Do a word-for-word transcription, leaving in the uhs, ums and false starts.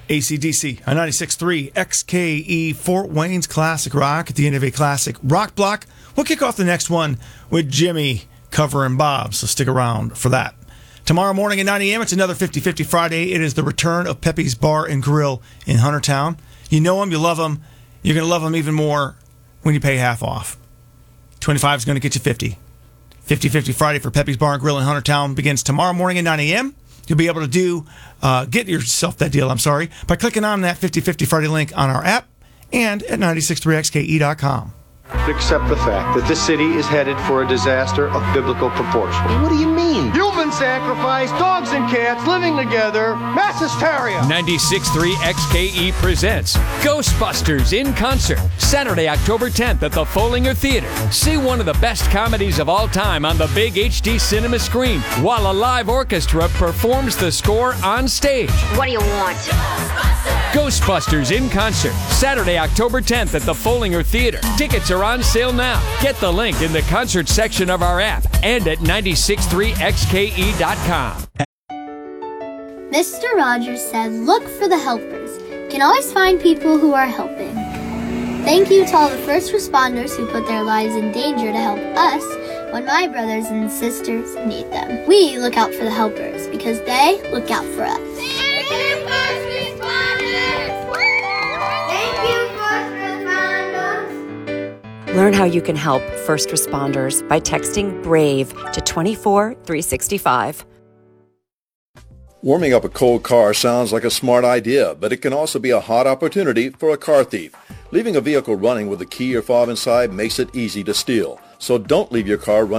A C D C on ninety-six point three X K E, Fort Wayne's Classic Rock at the end of a classic rock block. We'll kick off the next one with Jimmy covering Bob, so stick around for that. Tomorrow morning at nine a.m., it's another fifty fifty Friday. It is the return of Pepe's Bar and Grill in Huntertown. You know them, you love them. You're going to love them even more when you pay half off. twenty-five is going to get you fifty. fifty fifty Friday for Pepe's Bar and Grill in Huntertown begins tomorrow morning at nine a.m. You'll be able to do uh, get yourself that deal, I'm sorry, by clicking on that fifty fifty Friday link on our app and at ninety-six point three X K E dot com. Accept the fact that this city is headed for a disaster of biblical proportion. What do you mean? Human sacrifice, dogs and cats living together, mass hysteria. ninety-six point three X K E presents Ghostbusters in concert, Saturday, October tenth at the Follinger Theater. See one of the best comedies of all time on the big H D cinema screen, while a live orchestra performs the score on stage. What do you want? Ghostbusters in concert, Saturday, October tenth at the Follinger Theater. Tickets are on sale now. Get the link in the concert section of our app and at ninety-six point three X K E dot com. Mister Rogers said, look for the helpers. You can always find people who are helping. Thank you to all the first responders who put their lives in danger to help us when my brothers and sisters need them. We look out for the helpers because they look out for us. Thank you, first responders! Thank you, first responders! Learn how you can help first responders by texting BRAVE to twenty-four three sixty-five. Warming up a cold car sounds like a smart idea, but it can also be a hot opportunity for a car thief. Leaving a vehicle running with a key or fob inside makes it easy to steal. So don't leave your car running